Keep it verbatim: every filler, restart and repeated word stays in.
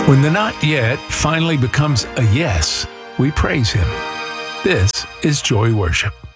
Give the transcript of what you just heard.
When the not yet finally becomes a yes, we praise Him. This is Joy Worship.